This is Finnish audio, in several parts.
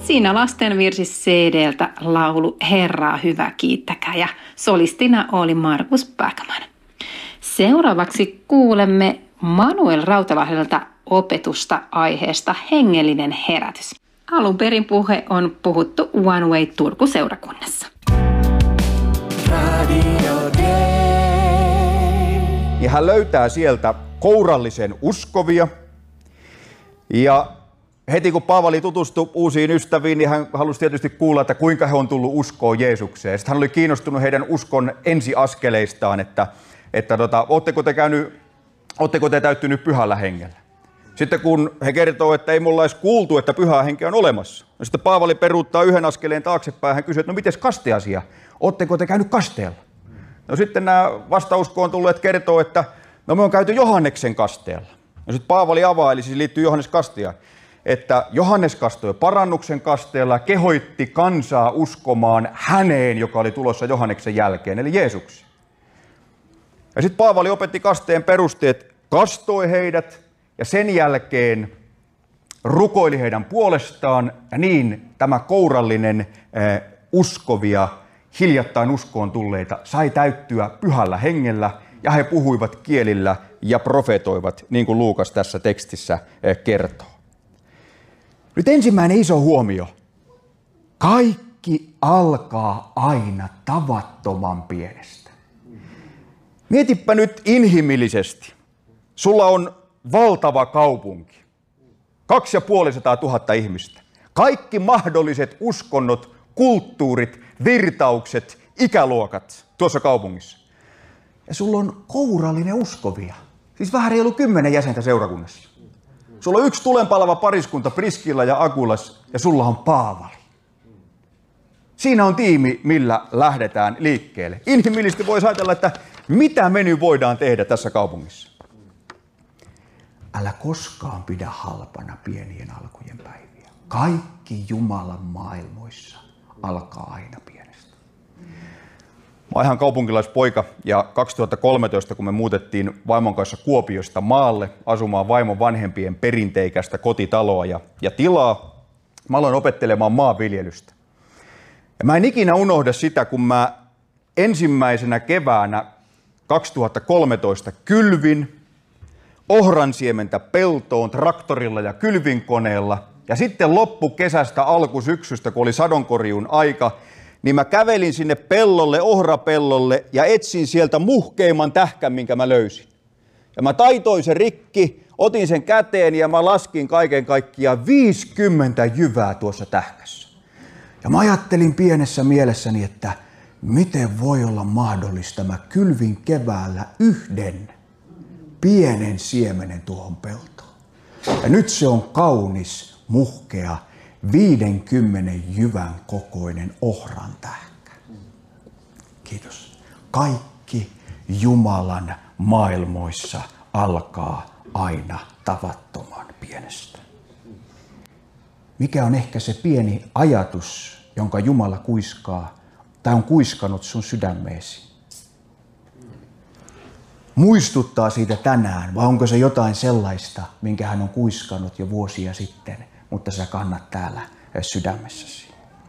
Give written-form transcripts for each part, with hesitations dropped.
Siinä lastenvirsi CD:ltä laulu Herraa hyvä kiittäkää ja solistina oli Markus Backman. Seuraavaksi kuulemme Manuel Rautalahdelta opetusta aiheesta hengellinen herätys. Alun perin puhe on puhuttu One Way Turku-seurakunnassa. Ja hän löytää sieltä kourallisen uskovia. Ja heti kun Paavali tutustui uusiin ystäviin, niin hän halusi tietysti kuulla, että kuinka he on tullut uskoon Jeesukseen. Sitten hän oli kiinnostunut heidän uskon ensiaskeleistaan, että ootteko te täyttynyt pyhällä hengellä. Sitten kun he kertoo, että ei mulla edes kuultu, että pyhä henki on olemassa. Ja sitten Paavali peruuttaa yhden askeleen taaksepäin ja hän kysyy, että no mites kasteasia? Ootteko te käynyt kasteella? No sitten nämä vastauskoon tulleet kertoo, että no me on käyty Johanneksen kasteella. Ja sitten Paavali avaa, eli siis liittyy Johannes kasteaan, että Johannes kastoi parannuksen kasteella ja kehoitti kansaa uskomaan häneen, joka oli tulossa Johanneksen jälkeen, eli Jeesukseen. Ja sitten Paavali opetti kasteen perusteet, kastoi heidät ja sen jälkeen rukoili heidän puolestaan ja niin tämä kourallinen uskovia, hiljattain uskoon tulleita sai täyttyä pyhällä hengellä ja he puhuivat kielillä ja profetoivat, niin kuin Luukas tässä tekstissä kertoo. Nyt ensimmäinen iso huomio. Kaikki alkaa aina tavattoman pienestä. Mietipä nyt inhimillisesti. Sulla on valtava kaupunki. 250 000 ihmistä. Kaikki mahdolliset uskonnot, kulttuurit, virtaukset, ikäluokat tuossa kaupungissa. Ja sulla on kourallinen uskovia. Siis vähän reilu 10 jäsentä seurakunnassa. Sulla on yksi tulenpalava pariskunta, Priskilla ja Akulas, ja sulla on Paavali. Siinä on tiimi, millä lähdetään liikkeelle. Inhimillisesti voisi ajatella, että mitä me nyt voidaan tehdä tässä kaupungissa. Älä koskaan pidä halpana pienien alkujen päiviä. Kaikki Jumalan maailmoissa alkaa aina pienestä. Mä oon ihan kaupunkilaispoika ja 2013, kun me muutettiin vaimon kanssa Kuopiosta maalle asumaan vaimon vanhempien perinteikästä kotitaloa ja tilaa, mä aloin opettelemaan maanviljelystä. Ja mä en ikinä unohda sitä, kun mä ensimmäisenä keväänä 2013 kylvin ohransiementä peltoon traktorilla ja kylvinkoneella. Ja sitten loppukesästä alkusyksystä, kun oli sadonkorjuun aika, niin mä kävelin sinne pellolle, ohrapellolle ja etsin sieltä muhkeimman tähkän, minkä mä löysin. Ja mä taitoin sen rikki, otin sen käteen ja mä laskin kaiken kaikkiaan 50 jyvää tuossa tähkässä. Ja mä ajattelin pienessä mielessäni, että miten voi olla mahdollista, mä kylvin keväällä yhden pienen siemenen tuohon peltoon. Ja nyt se on kaunis, muhkea, 50 jyvän kokoinen ohran tähkä. Kiitos. Kaikki Jumalan maailmoissa alkaa aina tavattoman pienestä. Mikä on ehkä se pieni ajatus, jonka Jumala kuiskaa tai on kuiskannut sun sydämeesi? Muistuttaa siitä tänään, vai onko se jotain sellaista, minkä hän on kuiskannut jo vuosia sitten, mutta sä kannat täällä sydämessäsi?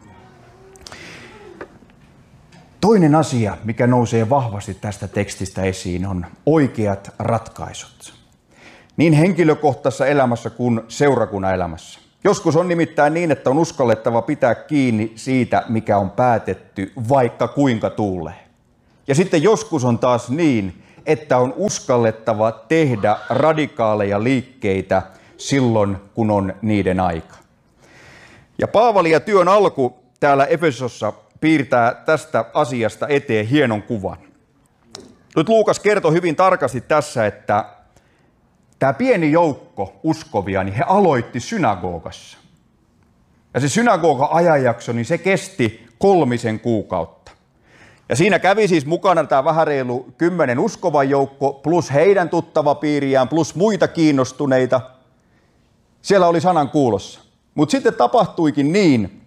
Toinen asia, mikä nousee vahvasti tästä tekstistä esiin, on oikeat ratkaisut. Niin henkilökohtaisessa elämässä kuin seurakunnan elämässä. Joskus on nimittäin niin, että on uskallettava pitää kiinni siitä, mikä on päätetty, vaikka kuinka tuulee. Ja sitten joskus on taas niin, että on uskallettava tehdä radikaaleja liikkeitä silloin, kun on niiden aika. Ja Paavali ja työn alku täällä Efesossa piirtää tästä asiasta eteen hienon kuvan. Nyt Luukas kertoi hyvin tarkasti tässä, että tämä pieni joukko uskovia, niin he aloitti synagogassa. Ja se synagogan ajanjakso, niin se kesti 3 kuukautta. Ja siinä kävi siis mukana tämä vähän reilu 10 uskovan joukko, plus heidän tuttava piiriään, plus muita kiinnostuneita. Siellä oli sanan kuulossa. Mutta sitten tapahtuikin niin,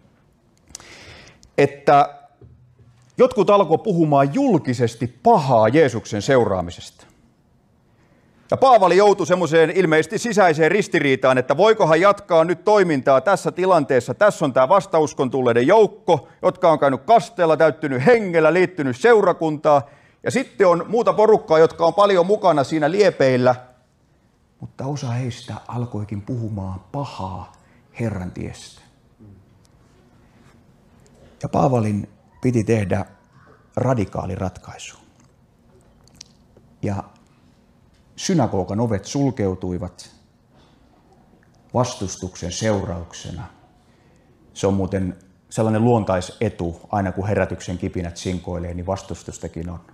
että jotkut alkoi puhumaan julkisesti pahaa Jeesuksen seuraamisesta. Ja Paavali joutui semmoiseen ilmeisesti sisäiseen ristiriitaan, että voikohan jatkaa nyt toimintaa tässä tilanteessa. Tässä on tämä vastauskon tulleiden joukko, jotka on käynyt kasteella, täyttynyt hengellä, liittynyt seurakuntaa. Ja sitten on muuta porukkaa, jotka on paljon mukana siinä liepeillä. Mutta osa heistä alkoikin puhumaan pahaa Herran tiestä. Ja Paavalin piti tehdä radikaali ratkaisu. Ja synagogan ovet sulkeutuivat vastustuksen seurauksena. Se on muuten sellainen luontaisetu, aina kun herätyksen kipinät sinkoilee, niin vastustustakin on.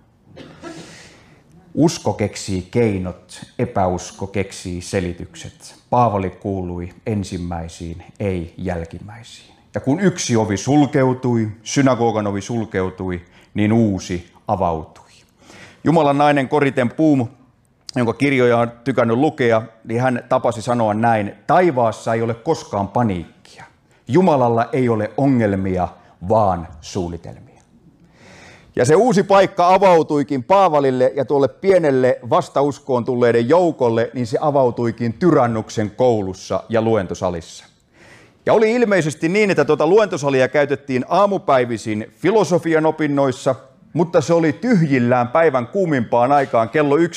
Usko keksii keinot, epäusko keksii selitykset. Paavali kuului ensimmäisiin, ei jälkimmäisiin. Ja kun yksi ovi sulkeutui, synagogan ovi sulkeutui, niin uusi avautui. Jumalan nainen Corrie ten Boom, jonka kirjoja on tykännyt lukea, niin hän tapasi sanoa näin: taivaassa ei ole koskaan paniikkia. Jumalalla ei ole ongelmia, vaan suunnitelmia. Ja se uusi paikka avautuikin Paavalille ja tuolle pienelle vastauskoon tulleiden joukolle, niin se avautuikin Tyrannuksen koulussa ja luentosalissa. Ja oli ilmeisesti niin, että tuota luentosalia käytettiin aamupäivisin filosofian opinnoissa, mutta se oli tyhjillään päivän kuumimpaan aikaan kello 11-16.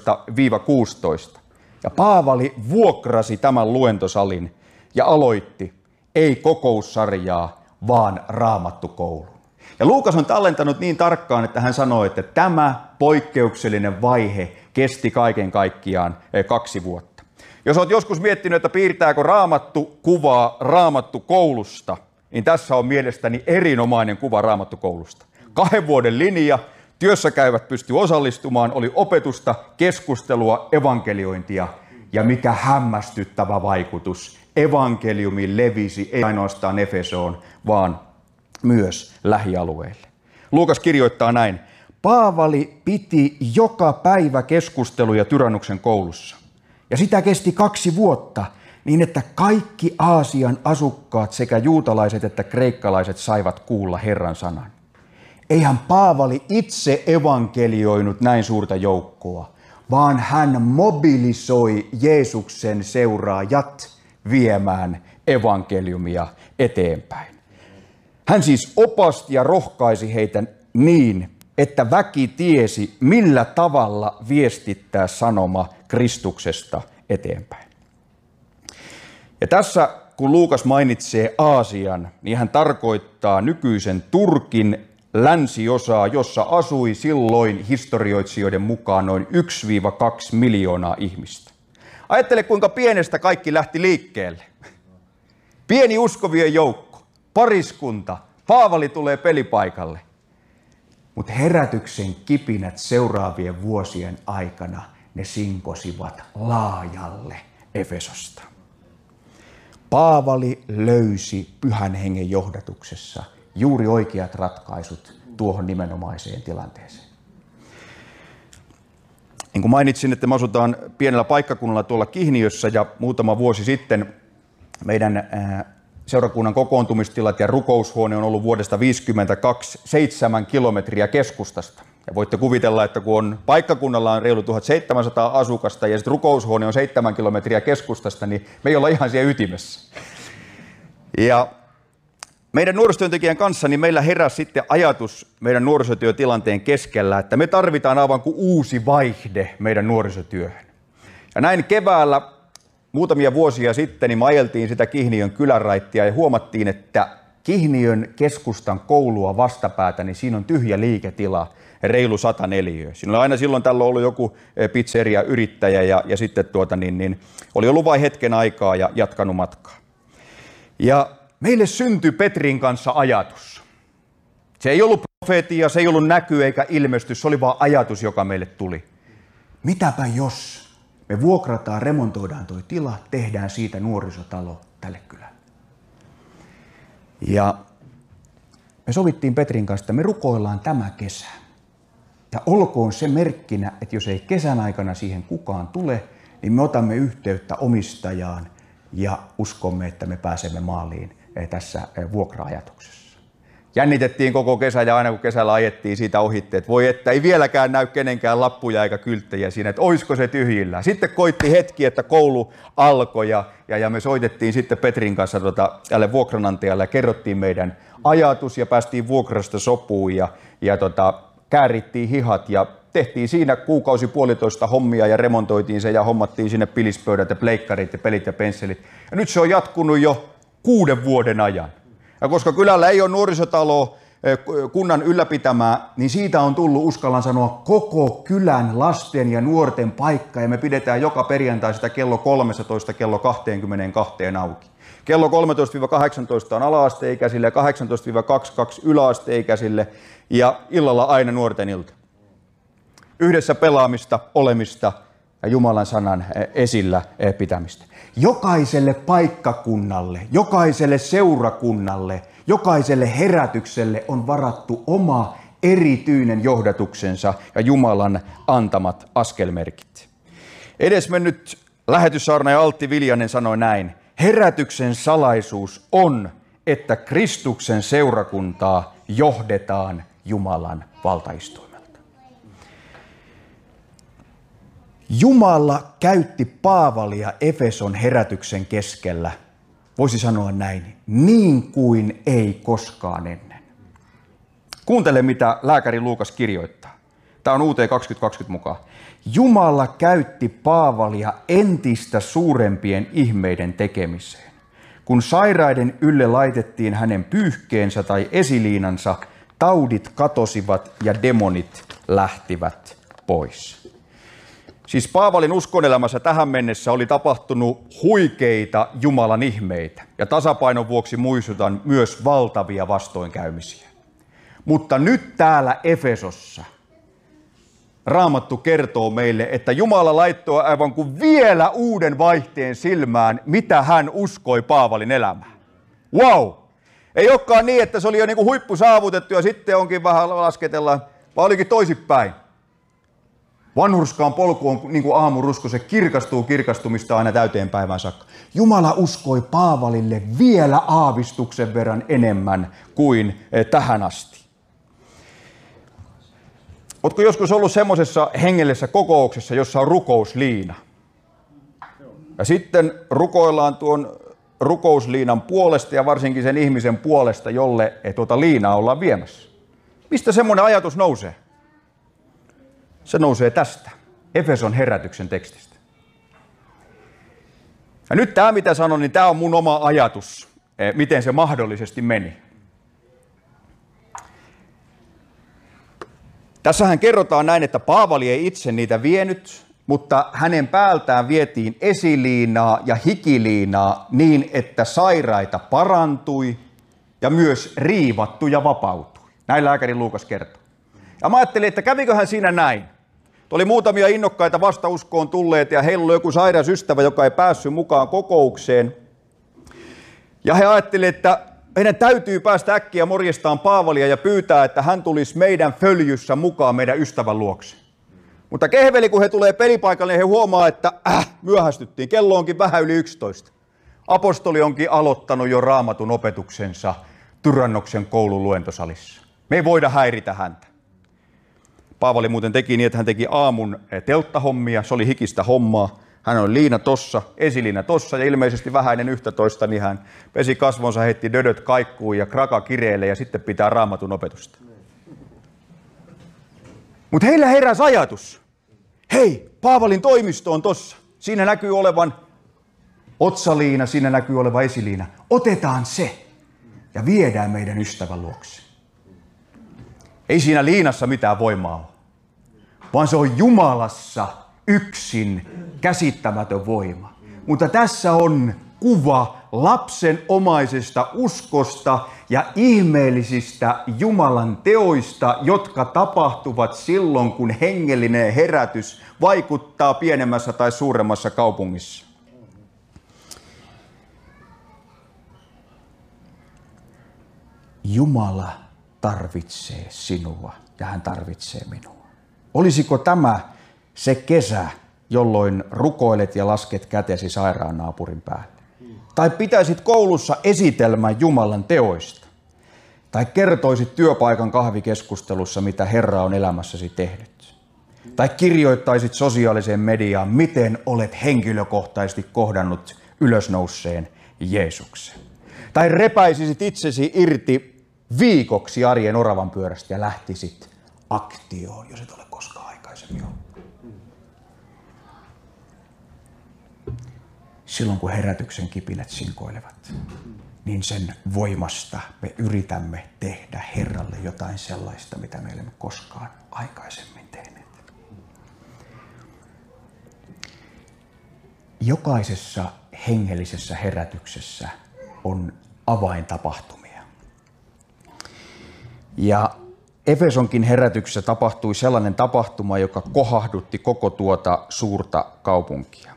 Ja Paavali vuokrasi tämän luentosalin ja aloitti ei kokoussarjaa, vaan raamattukoulun. Ja Luukas on tallentanut niin tarkkaan, että hän sanoi, että tämä poikkeuksellinen vaihe kesti kaiken kaikkiaan 2 vuotta. Jos olet joskus miettinyt, että piirtääkö Raamattu kuvaa Raamattukoulusta, niin tässä on mielestäni erinomainen kuva Raamattukoulusta. 2 vuoden linja, työssä käyvät pystyi osallistumaan, oli opetusta, keskustelua, evankeliointia ja mikä hämmästyttävä vaikutus. Evankeliumi levisi ei ainoastaan Efesoon, vaan myös lähialueille. Luukas kirjoittaa näin: Paavali piti joka päivä keskusteluja Tyrannuksen koulussa. Ja sitä kesti 2 vuotta, niin että kaikki Aasian asukkaat, sekä juutalaiset että kreikkalaiset, saivat kuulla Herran sanan. Eihän Paavali itse evankelioinut näin suurta joukkoa, vaan hän mobilisoi Jeesuksen seuraajat viemään evankeliumia eteenpäin. Hän siis opasti ja rohkaisi heitä niin, että väki tiesi, millä tavalla viestittää sanoma Kristuksesta eteenpäin. Ja tässä, kun Luukas mainitsee Aasian, niin hän tarkoittaa nykyisen Turkin länsiosaa, jossa asui silloin historioitsijoiden mukaan noin 1-2 miljoonaa ihmistä. Ajattele, kuinka pienestä kaikki lähti liikkeelle. Pieni uskovien joukko, pariskunta, Paavali tulee pelipaikalle. Mutta herätyksen kipinät seuraavien vuosien aikana, ne sinkosivat laajalle Efesosta. Paavali löysi Pyhän Hengen johdatuksessa juuri oikeat ratkaisut tuohon nimenomaiseen tilanteeseen. Niin kuin mainitsin, että me asutaan pienellä paikkakunnalla tuolla Kihniössä, ja muutama vuosi sitten meidän seurakunnan kokoontumistilat ja rukoushuone on ollut vuodesta 1952 7 kilometriä keskustasta. Ja voitte kuvitella, että kun on paikkakunnalla on reilu 1700 asukasta ja sitten rukoushuone on 7 kilometriä keskustasta, niin me ei olla ihan siellä ytimessä. Ja meidän nuorisotyöntekijän kanssa niin meillä heräsi sitten ajatus meidän nuorisotyötilanteen keskellä, että me tarvitaan aivan kuin uusi vaihde meidän nuorisotyöhön. Ja näin keväällä muutamia vuosia sitten niin me ajeltiin sitä Kihniön kylänraittia ja huomattiin, että Kihniön keskustan koulua vastapäätä, niin siinä on tyhjä liiketila, reilu 100 neliöä. Siinä oli aina silloin tällä ollut joku pizzeria-yrittäjä ja sitten oli ollut vain hetken aikaa ja jatkanut matkaa. Ja meille syntyi Petrin kanssa ajatus. Se ei ollut profeetia, se ei ollut näky eikä ilmestys, se oli vaan ajatus, joka meille tuli. Mitäpä jos me vuokrataan, remontoidaan toi tila, tehdään siitä nuorisotalo tälle kylälle. Ja me sovittiin Petrin kanssa, että me rukoillaan tämä kesä. Ja olkoon se merkkinä, että jos ei kesän aikana siihen kukaan tule, niin me otamme yhteyttä omistajaan ja uskomme, että me pääsemme maaliin tässä vuokra-ajatuksessa. Jännitettiin koko kesä ja aina kun kesällä ajettiin siitä ohitte, että voi että ei vieläkään näy kenenkään lappuja eikä kylttejä siinä, että oisko se tyhjillä. Sitten koitti hetki, että koulu alkoi ja me soitettiin sitten Petrin kanssa tälle vuokranantajalle ja kerrottiin meidän ajatus ja päästiin vuokrasta sopuun ja käärittiin hihat ja tehtiin siinä kuukausi puolitoista hommia ja remontoitiin se ja hommattiin sinne pilispöydät ja pleikkarit ja pelit ja pensselit. Ja nyt se on jatkunut jo 6 vuoden ajan. Ja koska kylällä ei ole nuorisotaloa kunnan ylläpitämää, niin siitä on tullut, uskallan sanoa, koko kylän lasten ja nuorten paikka. Ja me pidetään joka perjantai sitä kello 13 kello 22 auki. Kello 13-18 on ala-asteikäisille ja 18-22 yläasteikäisille ja illalla aina nuorten ilta. Yhdessä pelaamista, olemista ja Jumalan sanan esillä pitämistä. Jokaiselle paikkakunnalle, jokaiselle seurakunnalle, jokaiselle herätykselle on varattu oma erityinen johdatuksensa ja Jumalan antamat askelmerkit. Edesmennyt lähetyssaarnaaja Altti Viljanen sanoi näin: herätyksen salaisuus on, että Kristuksen seurakuntaa johdetaan Jumalan valtaistuimelta. Jumala käytti Paavalia Efeson herätyksen keskellä, voisi sanoa näin, niin kuin ei koskaan ennen. Kuuntele, mitä lääkäri Luukas kirjoittaa. Tämä on UT 2020 mukaan. Jumala käytti Paavalia entistä suurempien ihmeiden tekemiseen. Kun sairaiden ylle laitettiin hänen pyyhkeensä tai esiliinansa, taudit katosivat ja demonit lähtivät pois. Siis Paavalin uskonelämässä tähän mennessä oli tapahtunut huikeita Jumalan ihmeitä ja tasapainon vuoksi muistutan myös valtavia vastoinkäymisiä. Mutta nyt täällä Efesossa Raamattu kertoo meille, että Jumala laittoi aivan kuin vielä uuden vaihteen silmään, mitä hän uskoi Paavalin elämään. Wow! Ei olekaan niin, että se oli jo niin kuin huippu saavutettu ja sitten onkin vähän lasketellaan, vaan olikin toisinpäin. Vanhurskaan polku on niin kuin aamurusko, se kirkastuu kirkastumista aina täyteen päivään saakka. Jumala uskoi Paavalille vielä aavistuksen verran enemmän kuin tähän asti. Oletko joskus ollut semmoisessa hengellisessä kokouksessa, jossa on rukousliina? Ja sitten rukoillaan tuon rukousliinan puolesta ja varsinkin sen ihmisen puolesta, jolle tuota liinaa ollaan viemässä. Mistä semmoinen ajatus nousee? Se nousee tästä, Efeson herätyksen tekstistä. Ja nyt tämä, mitä sanon, niin tämä on mun oma ajatus, miten se mahdollisesti meni. Tässähän kerrotaan näin, että Paavali ei itse niitä vienyt, mutta hänen päältään vietiin esiliinaa ja hikiliinaa niin, että sairaita parantui ja myös riivattuja vapautui. Näin lääkäri Luukas kertoo. Ja mä ajattelin, että käviköhän siinä näin. Oli muutamia innokkaita vastauskoon tulleet ja heillä oli joku sairas ystävä, joka ei päässyt mukaan kokoukseen. Ja he ajattelivat, että meidän täytyy päästä äkkiä morjestaan Paavalia ja pyytää, että hän tulisi meidän följyssä mukaan meidän ystävän luokse. Mutta kehveli, kun he tulee pelipaikalle, niin he huomaa, että myöhästyttiin. Kello onkin vähän yli 11. Apostoli onkin aloittanut jo Raamatun opetuksensa Tyrannoksen koulun luentosalissa. Me ei voida häiritä häntä. Paavali muuten teki niin, että hän teki aamun telttahommia, se oli hikistä hommaa. Hän oli liina tossa, esiliina tossa ja ilmeisesti vähän ennen 11, niin hän pesi kasvonsa, heitti dödöt kaikkuun ja kraka kireelle ja sitten pitää Raamatun opetusta. Mutta heillä heräsi ajatus. Hei, Paavalin toimisto on tossa. Siinä näkyy olevan otsaliina, siinä näkyy olevan esiliina. Otetaan se ja viedään meidän ystävän luokse. Ei siinä liinassa mitään voimaa ole, vaan se on Jumalassa yksin käsittämätön voima. Mutta tässä on kuva lapsenomaisesta uskosta ja ihmeellisistä Jumalan teoista, jotka tapahtuvat silloin, kun hengellinen herätys vaikuttaa pienemmässä tai suuremmassa kaupungissa. Jumala tarvitsee sinua ja hän tarvitsee minua. Olisiko tämä se kesä, jolloin rukoilet ja lasket kätesi sairaan naapurin päälle? Tai pitäisit koulussa esitelmän Jumalan teoista? Tai kertoisit työpaikan kahvikeskustelussa, mitä Herra on elämässäsi tehnyt. Tai kirjoittaisit sosiaaliseen mediaan, miten olet henkilökohtaisesti kohdannut ylösnouseen Jeesuksen. Tai repäisisit itsesi irti viikoksi arjen oravan pyörästä ja lähtisit aktioon, jos et ole koskaan aikaisemmin ollut. Silloin kun herätyksen kipinät sinkoilevat, niin sen voimasta me yritämme tehdä Herralle jotain sellaista, mitä me emme koskaan aikaisemmin tehneet. Jokaisessa hengellisessä herätyksessä on avaintapahtumia. Ja Efesonkin herätyksessä tapahtui sellainen tapahtuma, joka kohahdutti koko tuota suurta kaupunkia.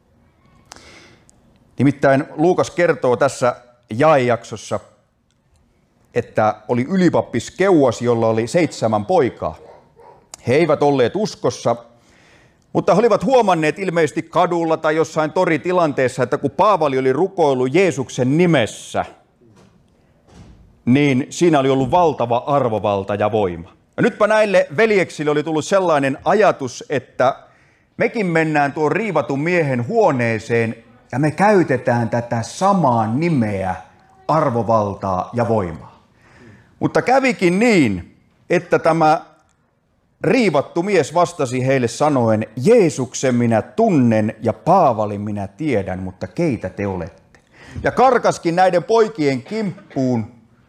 Nimittäin Luukas kertoo tässä jaejaksossa, että oli ylipappis Keuas, jolla oli 7 poikaa. He eivät olleet uskossa, mutta he olivat huomanneet ilmeisesti kadulla tai jossain toritilanteessa, että kun Paavali oli rukoillut Jeesuksen nimessä, niin siinä oli ollut valtava arvovalta ja voima. Ja nytpä näille veljeksille oli tullut sellainen ajatus, että mekin mennään tuon riivatun miehen huoneeseen ja me käytetään tätä samaa nimeä, arvovaltaa ja voimaa. Mutta kävikin niin, että tämä riivattu mies vastasi heille sanoen, Jeesuksen minä tunnen ja Paavalin minä tiedän, mutta keitä te olette? Ja karkaskin näiden poikien kimppuun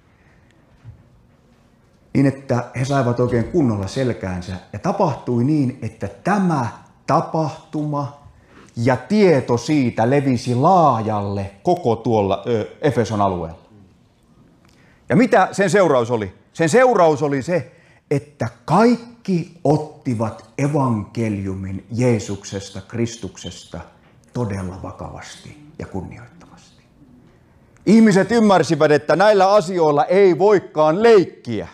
niin, että he saivat oikein kunnolla selkäänsä. Ja tapahtui niin, että tämä tapahtuma ja tieto siitä levisi laajalle koko tuolla Efeson alueella. Ja mitä sen seuraus oli? Sen seuraus oli se, että kaikki ottivat evankeliumin Jeesuksesta, Kristuksesta todella vakavasti ja kunnioittavasti. Ihmiset ymmärsivät, että näillä asioilla ei voikaan leikkiä,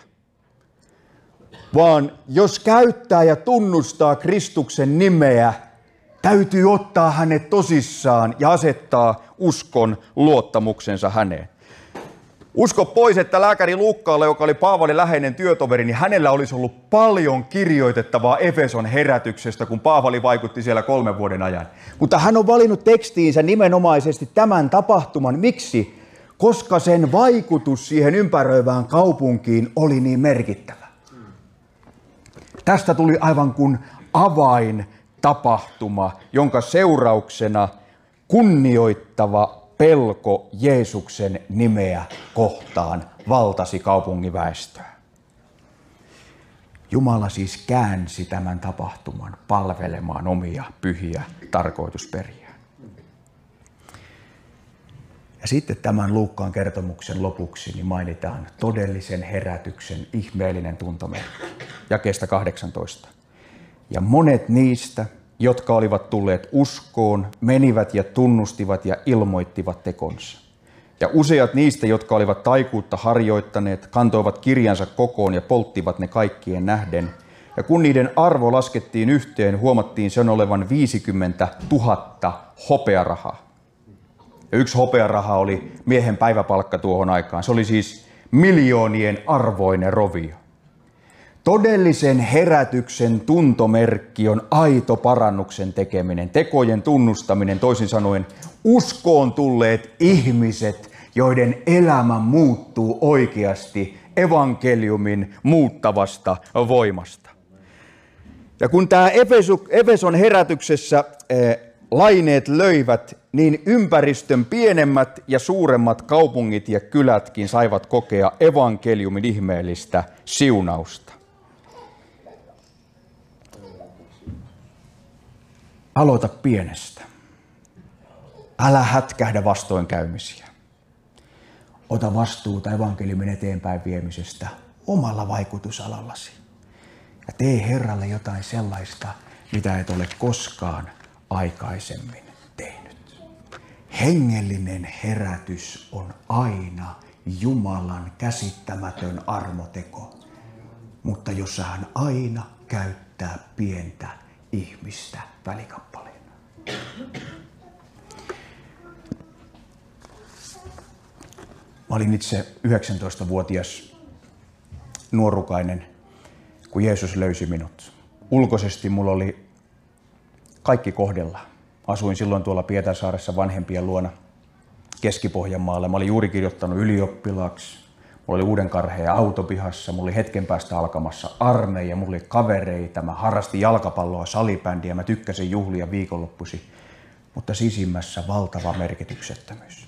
vaan jos käyttää ja tunnustaa Kristuksen nimeä, täytyy ottaa hänet tosissaan ja asettaa uskon luottamuksensa häneen. Usko pois, että lääkäri Luukkaalla, joka oli Paavalin läheinen työtoveri, niin hänellä olisi ollut paljon kirjoitettavaa Efeson herätyksestä, kun Paavali vaikutti siellä 3 vuoden ajan. Mutta hän on valinnut tekstiinsä nimenomaisesti tämän tapahtuman. Miksi? Koska sen vaikutus siihen ympäröivään kaupunkiin oli niin merkittävä. Tästä tuli aivan kuin avaintapahtuma, jonka seurauksena kunnioittava pelko Jeesuksen nimeä kohtaan valtasi kaupungin väestöä. Jumala siis käänsi tämän tapahtuman palvelemaan omia pyhiä tarkoitusperiään. Ja sitten tämän Luukkaan kertomuksen lopuksi niin mainitaan todellisen herätyksen ihmeellinen tuntomerkki. Jakeesta 18. Ja monet niistä, jotka olivat tulleet uskoon, menivät ja tunnustivat ja ilmoittivat tekonsa. Ja useat niistä, jotka olivat taikuutta harjoittaneet, kantoivat kirjansa kokoon ja polttivat ne kaikkien nähden. Ja kun niiden arvo laskettiin yhteen, huomattiin sen olevan 50 000 hopearahaa. Ja 1 hopearaha oli miehen päiväpalkka tuohon aikaan. Se oli siis miljoonien arvoinen rovio. Todellisen herätyksen tuntomerkki on aito parannuksen tekeminen, tekojen tunnustaminen, toisin sanoen uskoon tulleet ihmiset, joiden elämä muuttuu oikeasti evankeliumin muuttavasta voimasta. Ja kun tämä Efeson herätyksessä laineet löivät, niin ympäristön pienemmät ja suuremmat kaupungit ja kylätkin saivat kokea evankeliumin ihmeellistä siunausta. Aloita pienestä. Älä hätkähdä vastoinkäymisiä. Ota vastuuta evankeliumin eteenpäin viemisestä omalla vaikutusalallasi. Ja tee Herralle jotain sellaista, mitä et ole koskaan aikaisemmin tehnyt. Hengellinen herätys on aina Jumalan käsittämätön armoteko, mutta jossa hän aina käyttää pientä ihmistä välikappaleena. Mä olin itse 19-vuotias nuorukainen, kun Jeesus löysi minut. Ulkoisesti mulla oli kaikki kohdellaan. Asuin silloin tuolla Pietarsaaressa vanhempien luona Keski-Pohjanmaalla. Mä olin juuri kirjoittanut ylioppilaaksi. Mulla oli Uudenkarheen autopihassa. Mulla oli hetken päästä alkamassa armeija. Mulla oli kavereita. Mä harrastin jalkapalloa, salibändiä. Mä tykkäsin juhlia viikonloppuisin. Mutta sisimmässä valtava merkityksettömyys.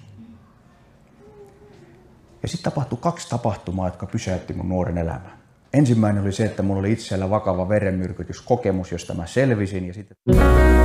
Ja sitten tapahtui 2 tapahtumaa, jotka pysäytti mun nuoren elämän. Ensimmäinen oli se, että mulla oli itsellä vakava verenmyrkytyskokemus, josta mä selvisin. Ja sitten